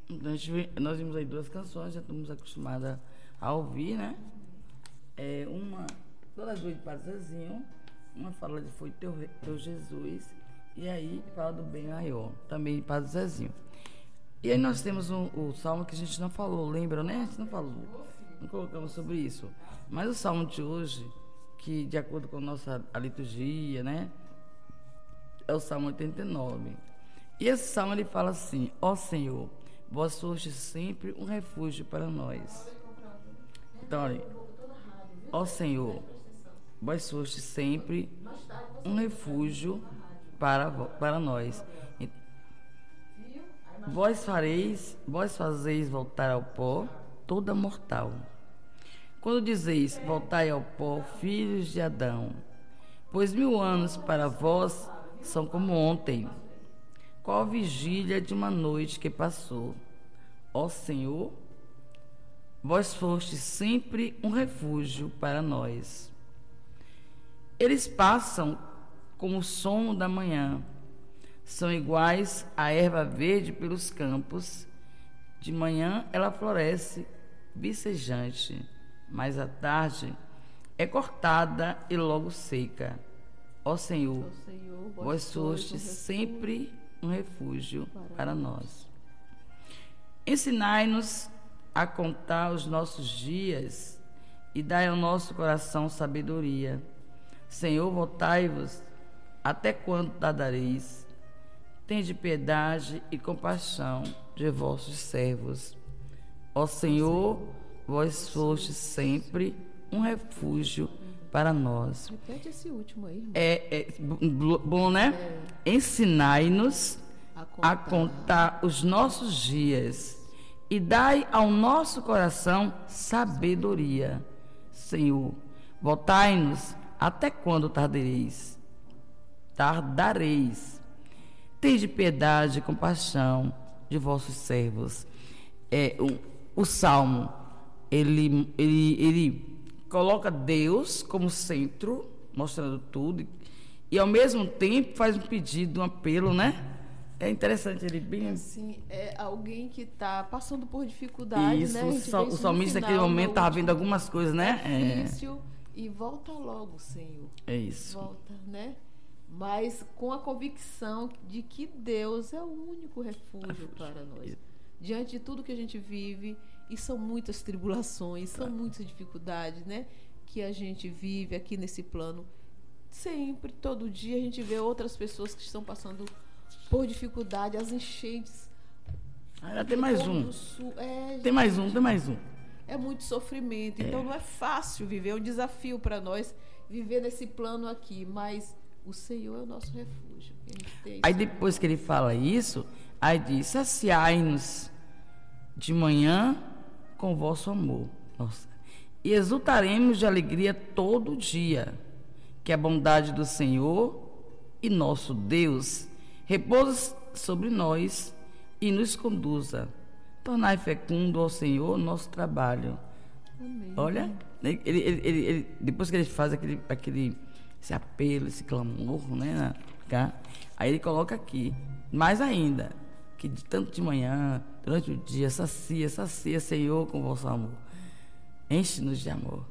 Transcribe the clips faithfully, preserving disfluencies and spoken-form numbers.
Então, a gente vê- nós vimos aí duas canções, já estamos acostumados a ouvir, né? É, uma, todas as duas de Padre Zezinho, uma fala de Foi Teu, Re- Teu Jesus, e aí fala do Bem Maior, também de Padre Zezinho. E aí nós temos um, o salmo que a gente não falou, lembra, né? A gente não falou, não colocamos sobre isso. Mas o salmo de hoje, que de acordo com a nossa a liturgia, né? É o salmo oitenta e nove. E esse salmo ele fala assim: Ó Senhor, vós foste sempre um refúgio para nós. Então, olha, ó Senhor, vós foste sempre um refúgio para, vo- para nós. E Vós fareis, vós fazeis voltar ao pó toda mortal. Quando dizeis, voltai ao pó, filhos de Adão, pois mil anos para vós são como ontem, qual a vigília de uma noite que passou. Ó Senhor, vós foste sempre um refúgio para nós. Eles passam como o som da manhã, são iguais à erva verde pelos campos. De manhã ela floresce vicejante, mas à tarde é cortada e logo seca. Ó Senhor, Ó Senhor, vós foste um sempre um refúgio para para nós. Ensinai-nos a contar os nossos dias e dai ao nosso coração sabedoria. Senhor, voltai-vos, até quando tardareis? Tende piedade e compaixão de vossos servos. Ó Senhor, vós fostes sempre um refúgio para nós. Repete esse último aí, irmão. É, é b- bom, né? Ensinai-nos a contar os nossos dias e dai ao nosso coração sabedoria. Senhor, voltai-nos, até quando tardareis? Tardareis. Tende piedade e compaixão de vossos servos. É, o, o Salmo, ele, ele, ele coloca Deus como centro, mostrando tudo, e ao mesmo tempo faz um pedido, um apelo, né? É interessante, ele bem... Assim, é alguém que está passando por dificuldade, Isso, né? A o, gente sal, vê o isso salmista no naquele final, momento no estava vendo último. algumas coisas, né? É difícil e volta logo, Senhor. É, é isso. Volta, né? Mas com a convicção de que Deus é o único refúgio para nós. Diante de tudo que a gente vive, e são muitas tribulações, são muitas dificuldades, né? Que a gente vive aqui nesse plano. Sempre, todo dia, a gente vê outras pessoas que estão passando por dificuldade, as enchentes. Ainda tem mais um. Sul, é, Tem mais um, tem mais um. É muito sofrimento. Então não é fácil viver, é um desafio para nós viver nesse plano aqui, mas o Senhor é o nosso refúgio. A gente tem Aí isso. depois que ele fala isso, aí diz: saciai-nos de manhã com o vosso amor. Nossa. E exultaremos de alegria todo dia, que a bondade do Senhor e nosso Deus repousa sobre nós e nos conduza. Tornai fecundo ao Senhor nosso trabalho. Amém. Olha, ele, ele, ele, ele, depois que ele faz aquele, aquele esse apelo, esse clamor, né, na- cá, aí ele coloca aqui, mais ainda, que de tanto de manhã, durante o dia, sacia, sacia, Senhor, com o vosso amor. Enche-nos de amor.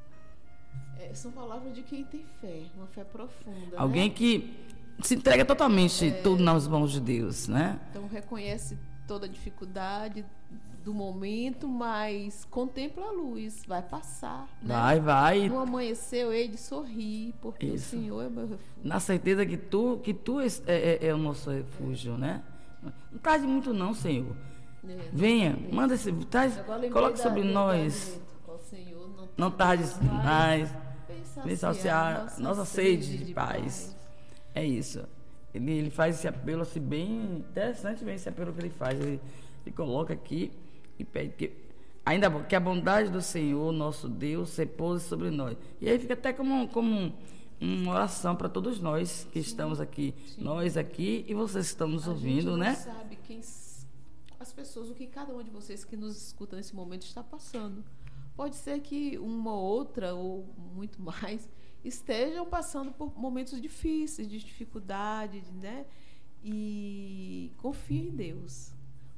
É, são palavras de quem tem fé, uma fé profunda. Alguém né? que se entrega totalmente tudo nas mãos de Deus, né? Então reconhece toda a dificuldade do momento, mas contempla a luz, vai passar. Né? Vai, vai. No amanhecer eu hei de sorrir, porque Isso. o Senhor é meu refúgio. Na certeza que tu, que tu és- é, é- é o nosso refúgio, né? Não tarde muito não, Senhor. É, Venha, manda esse, traz, Agora lembrei coloque da- sobre do nós. argumento, ó Senhor, não, Não tarde mais. Vem Vem saciar nossa sede de paz. É isso. Ele, ele faz esse apelo assim, bem interessante, bem esse apelo que ele faz. Ele, ele coloca aqui e pede que, ainda bom, que a bondade do Senhor, nosso Deus, repouse sobre nós. E aí fica até como, como um, uma oração para todos nós que sim, estamos aqui. Sim. Nós aqui e vocês que estão nos a ouvindo, gente não né? sabe quem, as pessoas, o que cada um de vocês que nos escuta nesse momento está passando. Pode ser que uma ou outra, ou muito mais, estejam passando por momentos difíceis, de dificuldade, né? E confia em Deus.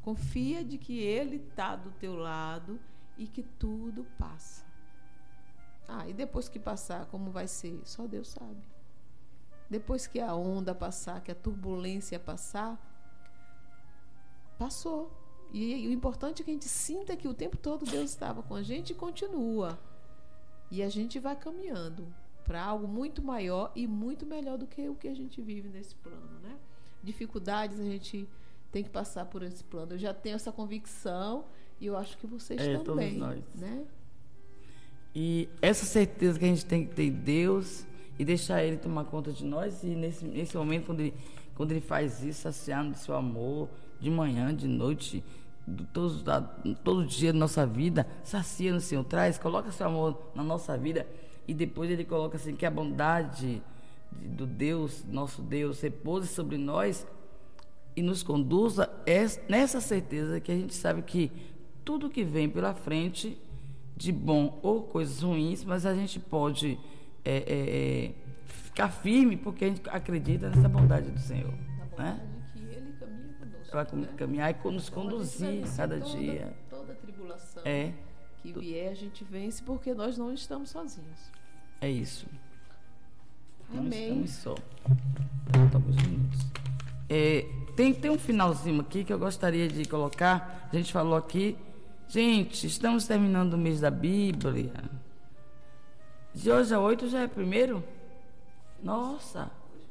Confia de que Ele está do teu lado e que tudo passa. Ah, e depois que passar, como vai ser? Só Deus sabe. Depois que a onda passar, que a turbulência passar, passou. E, e o importante é que a gente sinta que o tempo todo Deus estava com a gente e continua. E a gente vai caminhando para algo muito maior e muito melhor do que o que a gente vive nesse plano, né? Dificuldades a gente tem que passar por esse plano. Eu já tenho essa convicção e eu acho que vocês é, também, todos nós. né? E essa certeza que a gente tem que ter em Deus e deixar Ele tomar conta de nós, e nesse, nesse momento, quando ele, quando ele faz isso, saciando de seu amor, de manhã, de noite, todo, todo dia da nossa vida, sacia no Senhor, traz, coloca seu amor na nossa vida, e depois Ele coloca assim, que a bondade de, do Deus, nosso Deus, repouse sobre nós e nos conduza nessa certeza que a gente sabe que tudo que vem pela frente, de bom ou coisas ruins, mas a gente pode é, é, é, ficar firme porque a gente acredita nessa bondade do Senhor. Na bondade, né? Que Ele caminha conosco. Vai né? caminhar e nos então, conduzir a cada toda, dia. Toda tribulação é, que vier, a gente vence porque nós não estamos sozinhos. É isso. Amém. Não estamos só. Alguns minutos. É, tem, tem um finalzinho aqui que eu gostaria de colocar. A gente falou aqui. Gente, estamos terminando o mês da Bíblia. De hoje a oito já é primeiro? Nossa.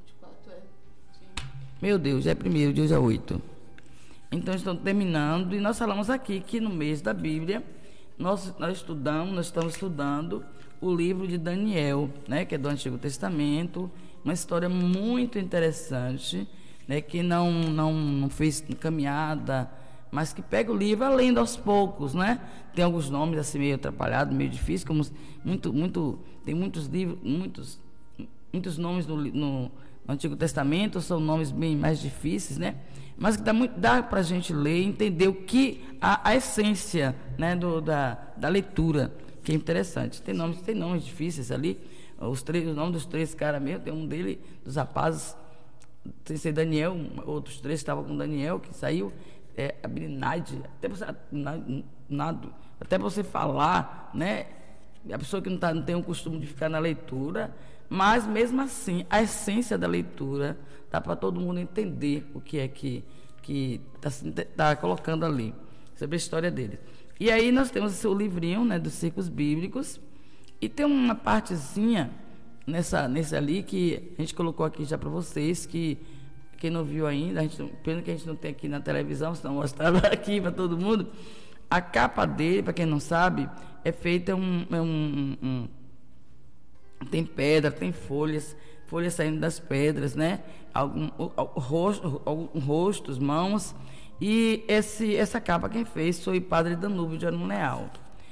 Meu Deus, já é primeiro, de hoje a oito. Então, estamos terminando. E nós falamos aqui que no mês da Bíblia, nós, nós estudamos, nós estamos estudando o livro de Daniel, né, que é do Antigo Testamento. Uma história muito interessante, né, que não, não, não fez caminhada, mas que pega o livro lendo aos poucos, né? Tem alguns nomes assim meio atrapalhados, meio difíceis, como muito, muito, tem muitos livros, muitos, muitos nomes no, no, no Antigo Testamento, são nomes bem mais difíceis, né? Mas que dá muito, dá para a gente ler, entender o que a, a essência, né, do, da, da leitura, que é interessante. Tem nomes, tem nomes difíceis ali, os três, o nome dos três caras mesmo, tem um dele, dos rapazes, sem ser Daniel, outros três estavam com Daniel, que saiu. É, habilidade, até você, nada, até você falar, né? A pessoa que não, tá, não tem o costume de ficar na leitura, mas mesmo assim, a essência da leitura dá para todo mundo entender o que é que que está tá colocando ali, sobre a história dele. E aí nós temos o seu livrinho, né, dos ciclos bíblicos, e tem uma partezinha nessa, nesse ali que a gente colocou aqui já para vocês, que quem não viu ainda, a gente, pena que a gente não tem aqui na televisão, senão mostrava aqui para todo mundo. A capa dele, para quem não sabe, é feita um, é um, um, um tem pedra, tem folhas, folhas saindo das pedras, né? Algum, rosto, algum, rostos, mãos. E esse, essa capa quem fez foi o Padre Danúbio de Arno Leal.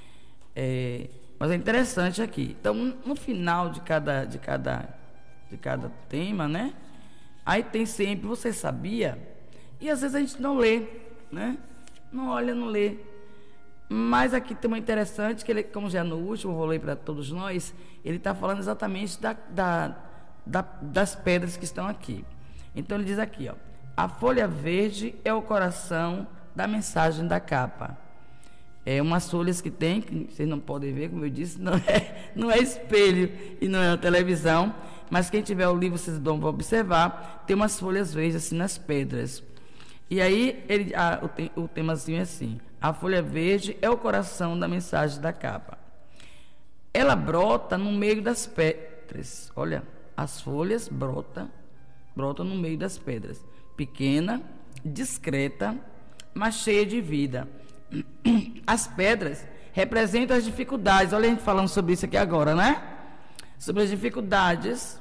É, mas é interessante aqui. Então, no final de cada, de cada, de cada tema, né? Aí tem sempre, você sabia? E às vezes a gente não lê, né? Não olha, não lê. Mas aqui tem uma interessante, que ele, como já é no último, vou ler para todos nós, ele está falando exatamente da, da, da, das pedras que estão aqui. Então ele diz aqui, ó, a folha verde é o coração da mensagem da capa. É umas folhas que tem, que vocês não podem ver, como eu disse, não é, não é espelho e não é a televisão, mas quem tiver o livro, vocês vão observar, tem umas folhas verdes assim nas pedras. E aí, ele, a, o, te, o temazinho é assim, a folha verde é o coração da mensagem da capa. Ela brota no meio das pedras. Olha, as folhas brotam, brotam no meio das pedras. Pequena, discreta, mas cheia de vida. As pedras representam as dificuldades. Olha a gente falando sobre isso aqui agora, né? Sobre as dificuldades,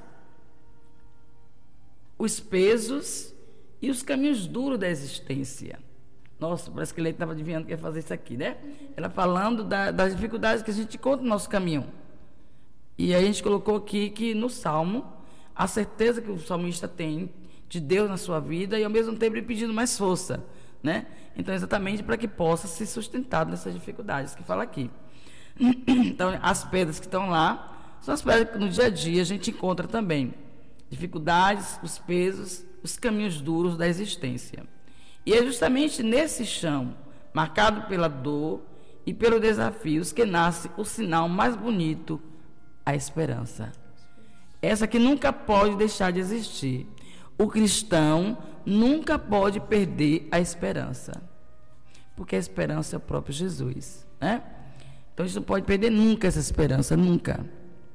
os pesos e os caminhos duros da existência. Nossa, parece que ele estava adivinhando que ia fazer isso aqui, né? Ela falando da, das dificuldades que a gente encontra no nosso caminho. E aí a gente colocou aqui que no Salmo, a certeza que o salmista tem de Deus na sua vida e ao mesmo tempo ele pedindo mais força, né? Então, exatamente para que possa se sustentar nessas dificuldades que fala aqui. Então, as pedras que estão lá são as pedras que no dia a dia a gente encontra também. Dificuldades, os pesos, os caminhos duros da existência. E é justamente nesse chão, marcado pela dor e pelos desafios, que nasce o sinal mais bonito, a esperança. Essa que nunca pode deixar de existir. O cristão nunca pode perder a esperança, porque a esperança é o próprio Jesus, né? Então a gente não pode perder nunca essa esperança, nunca.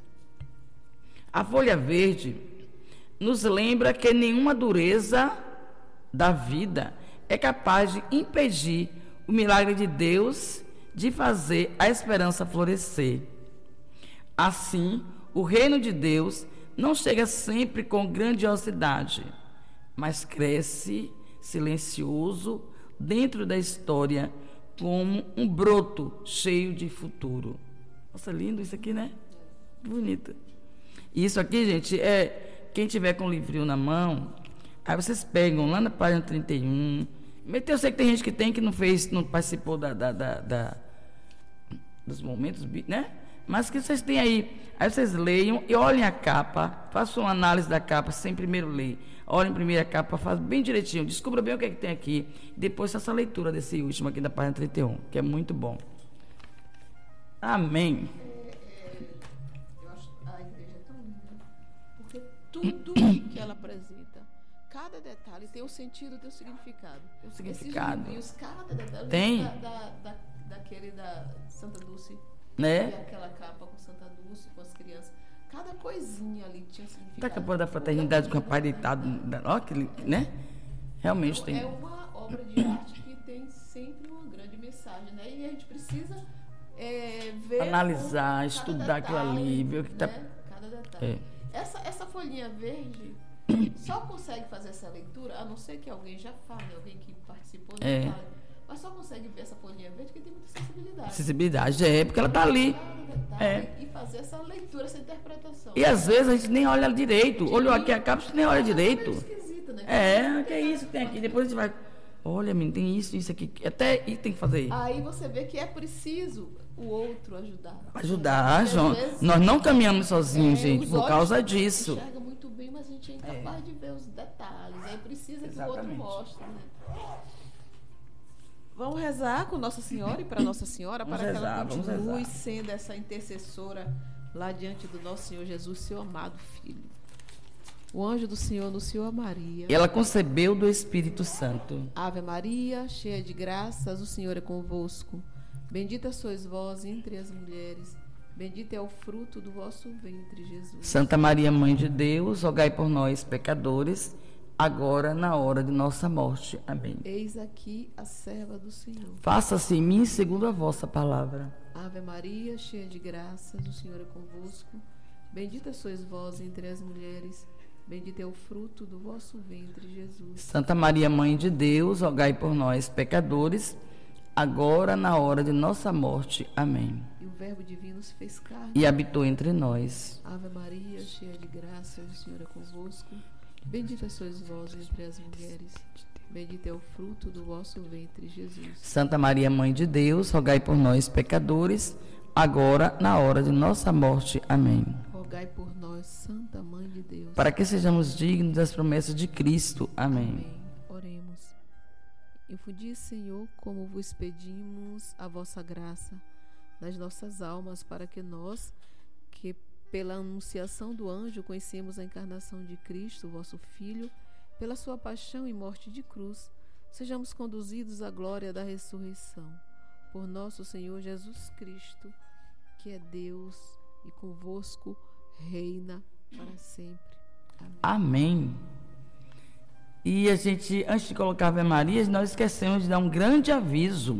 A folha verde nos lembra que nenhuma dureza da vida é capaz de impedir o milagre de Deus de fazer a esperança florescer. Assim, o reino de Deus não chega sempre com grandiosidade, mas cresce silencioso dentro da história como um broto cheio de futuro. Nossa, lindo isso aqui, né? Bonito. E isso aqui, gente, é... Quem tiver com o livrinho na mão, aí vocês pegam lá na página trinta e um. Eu sei que tem gente que tem, que não fez, não participou da, da, da, da, dos momentos, né? Mas que vocês têm aí. Aí vocês leiam e olhem a capa, façam uma análise da capa sem primeiro ler. Olhem primeiro a capa, faz bem direitinho, descubra bem o que é que tem aqui. Depois faça a leitura desse último aqui da página trinta e um, que é muito bom. Amém. É, é, eu acho a igreja é tão linda, porque tudo que ela apresenta, cada detalhe tem um sentido, tem um significado. Tem um significado. Esses livros, cada detalhe. Tem. Da, da, da, daquele da Santa Dulce. Né? E aquela capa com Santa Dulce, com as crianças. Cada coisinha ali tinha significado. Tá acabando da fraternidade com o pai deitado, ó, que, né? Realmente então, tem. É uma obra de arte que tem sempre uma grande mensagem, né? E a gente precisa é, ver... Analisar, estudar aquilo ali, ver o que tá... Né? Cada detalhe. É. Essa, essa folhinha verde só consegue fazer essa leitura, a não ser que alguém já fale, alguém que participou, não É. fale. Mas só consegue ver essa folhinha verde porque tem muita sensibilidade. Sensibilidade, é, porque ela tá ali. É. E fazer essa leitura, essa interpretação. E às vezes a gente nem olha direito. Olhou aqui a capa, você nem olha direito. Esquisita, né? É, que é isso que tem aqui. Depois a gente vai. Olha, menino, tem isso, isso aqui. Até isso tem que fazer. Aí você vê que é preciso o outro ajudar. Ajudar, Porque, João. às vezes, Nós não caminhamos sozinhos, é, gente, os por olhos causa disso. enxerga muito bem, mas a gente é incapaz de ver os detalhes. Aí precisa que Exatamente. o outro mostre, né? Vamos rezar com Nossa Senhora e para Nossa Senhora, Vamos para rezar, que ela vamos continue rezar. sendo essa intercessora lá diante do nosso Senhor Jesus, seu amado Filho. O anjo do Senhor anunciou a Maria. E ela concebeu do Espírito Santo. Ave Maria, cheia de graças, o Senhor é convosco. Bendita sois vós entre as mulheres. Bendito é o fruto do vosso ventre, Jesus. Santa Maria, Mãe de Deus, rogai por nós, pecadores, agora na hora de nossa morte. Amém. Eis aqui a serva do Senhor. Faça-se em mim segundo a vossa palavra. Ave Maria, cheia de graças, o Senhor é convosco. Bendita sois vós entre as mulheres. Bendito é o fruto do vosso ventre, Jesus. Santa Maria, Mãe de Deus, rogai por nós, pecadores, agora na hora de nossa morte. Amém. E o Verbo divino se fez carne. E habitou entre nós. Ave Maria, cheia de graças, o Senhor é convosco. Bendita sois vós entre as mulheres. Bendito é o fruto do vosso ventre, Jesus. Santa Maria, Mãe de Deus, rogai por nós, pecadores, agora na hora de nossa morte. Amém. Rogai por nós, Santa Mãe de Deus. Para que sejamos dignos das promessas de Cristo. Amém. Amém. Oremos. Infundi, Senhor, como vos pedimos a vossa graça nas nossas almas, para que nós, que pela anunciação do anjo conhecemos a encarnação de Cristo, vosso Filho, pela sua paixão e morte de cruz, sejamos conduzidos à glória da ressurreição. Por nosso Senhor Jesus Cristo, que é Deus e convosco reina para sempre. Amém. Amém. E a gente, antes de colocar Ave Maria, nós esquecemos de dar um grande aviso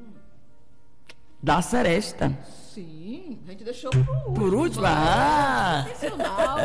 da seresta. Sim, a gente deixou por último. Por último? Ah! Intencional.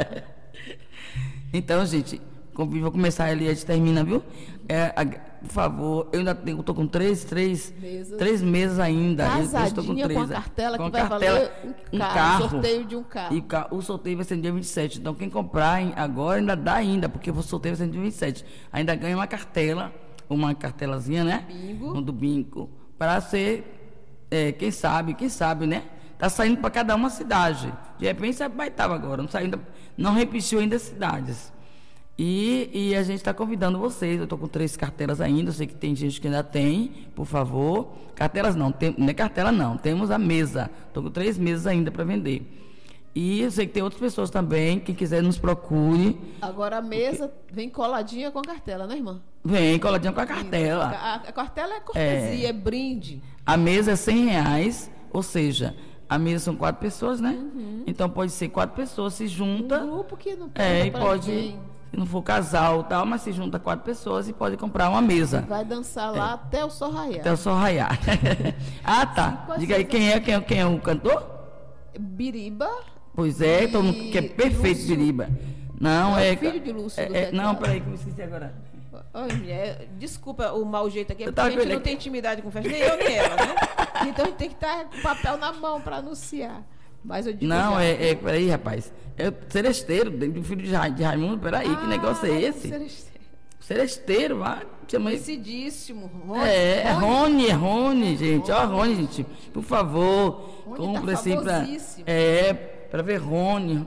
Então, gente, vou começar ali, a gente termina, viu? É, a, por favor, eu ainda tenho, tô com três, três, Mesas. três meses ainda. Eu- eu estou Casadinha com, três, a é. cartela Com que a vai cartela, valer um um carro, carro. sorteio de um carro. E o, ca- o sorteio vai ser no dia vinte e sete. Então, quem comprar em- agora ainda dá ainda, porque o sorteio vai ser no dia vinte e sete. Ainda ganha uma cartela, uma cartelazinha, né? Bingo. Um do bingo. Para ser, é, quem sabe, quem sabe, né? Tá saindo para cada uma cidade. De repente, você vai estar agora. Não, saiu ainda, não repetiu ainda as cidades. E, e a gente está convidando vocês. Eu estou com três cartelas ainda. Eu sei que tem gente que ainda tem, por favor. Cartelas não, tem, não é cartela não. Temos a mesa. Estou com três mesas ainda para vender. E eu sei que tem outras pessoas também. Quem quiser nos procure. Agora a mesa porque... vem coladinha com a cartela, né, irmã? Vem coladinha com a cartela. A, a cartela é cortesia, é, é brinde. A mesa é cem reais, ou seja, a mesa são quatro pessoas, né? Uhum. Então pode ser quatro pessoas, se junta. Um grupo que não pode. É, e pode. Ninguém. Se não for casal tal, mas se junta quatro pessoas e pode comprar uma mesa. Vai dançar lá é. até o sol raiar. Até o sol raiar. Ah, tá. Sim, diga aí, quem é, quem é, quem é o cantor? Biriba. Pois é, todo mundo que é perfeito, Lúcio. Biriba. Não, é. é filho de Lúcio. É, é, não, peraí, que eu me esqueci agora. Oi, mulher, desculpa o mau jeito aqui, porque a gente não aqui. tem intimidade com festa, nem eu nem ela, né? Então a gente tem que estar com o papel na mão para anunciar. Mas eu digo não, já, é, é, peraí, rapaz. É seresteiro, dentro do filho de, Ra, de Raimundo, peraí, ah, que negócio é esse? Seresteiro. Seresteiro, vai. Conhecidíssimo. Rony. É, é Rony, é Rony, gente. Ó, Rony, gente. Por favor, compre assim pra. É, pra ver Rony.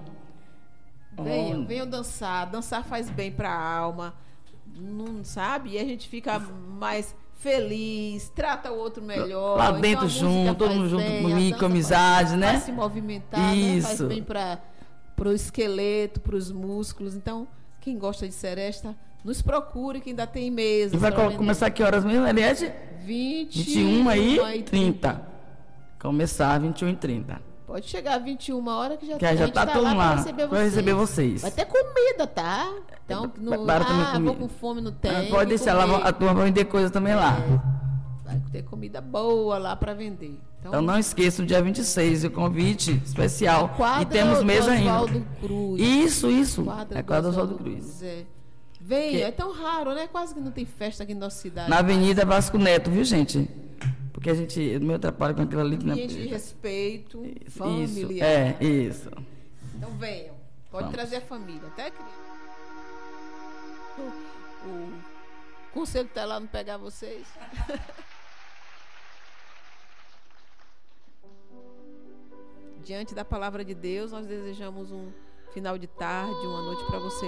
Venham, Rony. venham dançar. Dançar faz bem pra alma. Não sabe? E a gente fica mais feliz, trata o outro melhor. Lá dentro então, junto, todo mundo junto comigo, com amizade, né? Vai se movimentar, isso. Né? Faz bem para o esqueleto, para os músculos. Então, quem gosta de seresta, nos procure, que ainda tem mesa. E vai começar que horas mesmo, Eliette? vinte, vinte e uma e trinta. Começar vinte e uma e trinta. Pode chegar às vinte e uma horas que já, que já tá, tá todo lá, lá para receber, receber vocês. Vai ter comida, tá? Então, no, ah, vou com fome, não tem. Ah, pode deixar lá, a turma vai vender coisa também é, lá. Vai ter comida boa lá para vender. Então, então não esqueça o dia vinte e seis, o convite especial. E temos mesa ainda. Cruz. Isso, isso. Quadra é quadra do Oswaldo Cruz. É. Venha, que... é tão raro, né? Quase que não tem festa aqui na nossa cidade. Na Avenida Vasco Neto, viu, gente? Porque a gente, eu me atrapalho com aquilo ali. Ambiente de respeito, isso, familiar. É, isso. Então venham. Pode Vamos. trazer a família. Até criança. O, o conselho tá lá não pegar vocês. Diante da palavra de Deus, nós desejamos um final de tarde, uma noite para vocês.